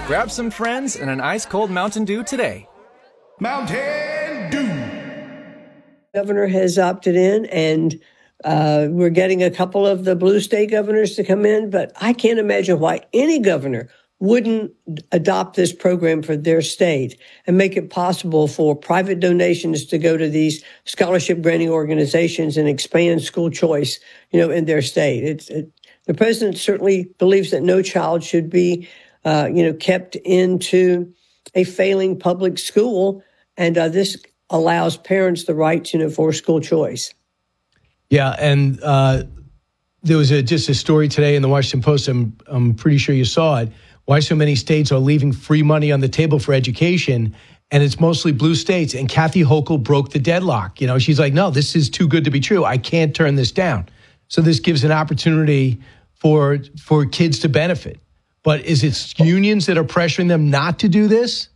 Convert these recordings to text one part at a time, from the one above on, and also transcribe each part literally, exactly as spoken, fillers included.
Grab some friends and an ice-cold Mountain Dew today. Mountain Dew. Governor has opted in, and uh, we're getting a couple of the blue state governors to come in, but I can't imagine why any governor wouldn't adopt this program for their state and make it possible for private donations to go to these scholarship granting organizations and expand school choice, you know, in their state. It's, it, the president certainly believes that no child should be, uh, you know, kept into a failing public school. And uh, this allows parents the right, you know, for school choice. Yeah. And uh, there was a, just a story today in the Washington Post. I'm, I'm pretty sure you saw it. Why so many states are leaving free money on the table for education, and it's mostly blue states. And Kathy Hochul broke the deadlock. You know, she's like, no, this is too good to be true. I can't turn this down. So this gives an opportunity for for kids to benefit. But is it unions that are pressuring them not to do this?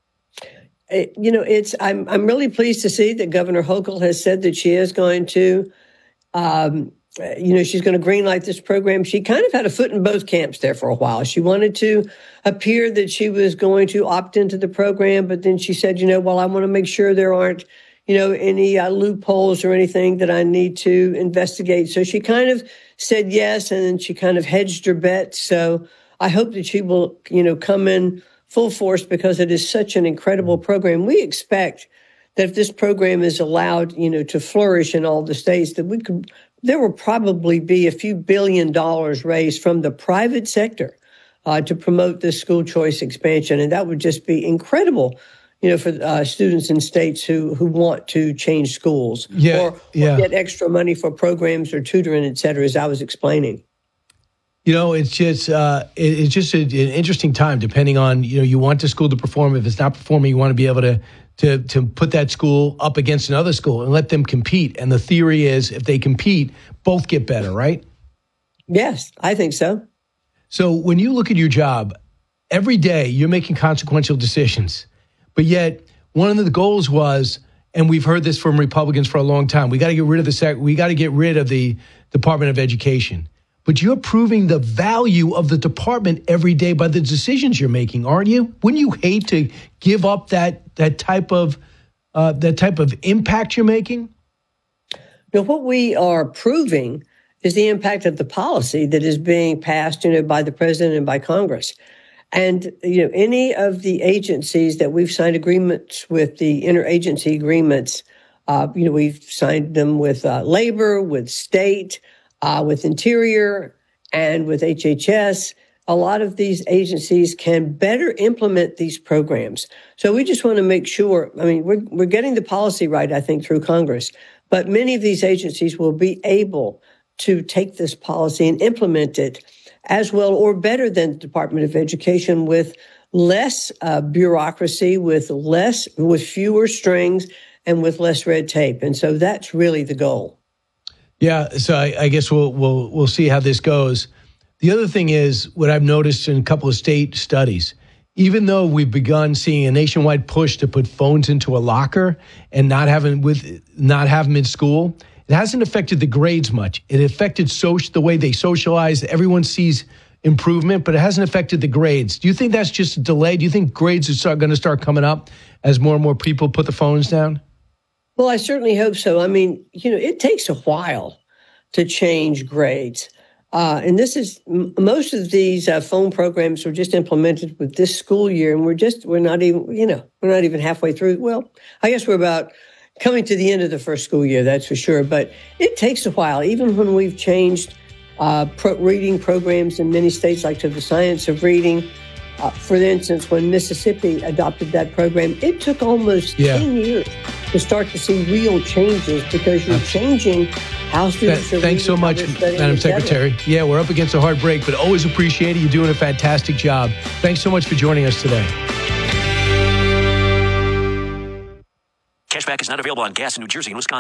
You know, it's I'm I'm really pleased to see that Governor Hochul has said that she is going to, um, you know, she's going to greenlight this program. She kind of had a foot in both camps there for a while. She wanted to appear that she was going to opt into the program, but then she said, you know, well, I want to make sure there aren't, you know, any uh, loopholes or anything that I need to investigate. So she kind of said yes, and then she kind of hedged her bet. So I hope that she will, you know, come in full force because it is such an incredible program. We expect that if this program is allowed, you know, to flourish in all the states, that we could, there will probably be a few billion dollars raised from the private sector uh, to promote this school choice expansion. And that would just be incredible, you know, for uh, students in states who, who want to change schools yeah, or, or yeah. get extra money for programs or tutoring, et cetera, as I was explaining. You know, it's just uh, it, it's just a, an interesting time, depending on, you know, you want the school to perform. If it's not performing, you want to be able to to to put that school up against another school and let them compete. And the theory is if they compete, both get better, right? Yes, I think so. So when you look at your job, every day you're making consequential decisions. But yet one of the goals was, and we've heard this from Republicans for a long time, we got to get rid of the sec- we got to get rid of the Department of Education. But you're proving the value of the department every day by the decisions you're making, aren't you? Wouldn't you hate to give up that that type of uh, that type of impact you're making? Now, what we are proving is the impact of the policy that is being passed, you know, by the president and by Congress. And, you know, any of the agencies that we've signed agreements with, the interagency agreements, uh, you know, we've signed them with uh, labor, with state, Uh, with Interior and with H H S. A lot of these agencies can better implement these programs. So we just want to make sure, I mean, we're, we're getting the policy right, I think, through Congress, but many of these agencies will be able to take this policy and implement it as well or better than the Department of Education with less uh, bureaucracy, with less, with fewer strings and with less red tape. And so that's really the goal. Yeah, so I, I guess we'll we'll we'll see how this goes. The other thing is what I've noticed in a couple of state studies. Even though we've begun seeing a nationwide push to put phones into a locker and not have them with not have them in school, it hasn't affected the grades much. It affected social the way they socialize. Everyone sees improvement, but it hasn't affected the grades. Do you think that's just a delay? Do you think grades are start, going to start coming up as more and more people put the phones down? Well, I certainly hope so. I mean, you know, it takes a while to change grades. Uh, and this is, m- most of these uh, phone programs were just implemented with this school year. And we're just, we're not even, you know, we're not even halfway through. Well, I guess we're about coming to the end of the first school year, that's for sure. But it takes a while, even when we've changed uh, pro- reading programs in many states, like to the science of reading. Uh, for instance, when Mississippi adopted that program, it took almost yeah. ten years to start to see real changes because you're changing how students Th- are Thanks so much, Madam Secretary. Yeah, we're up against a hard break, but always appreciate it. You're doing a fantastic job. Thanks so much for joining us today. Cashback is not available on gas in New Jersey and Wisconsin.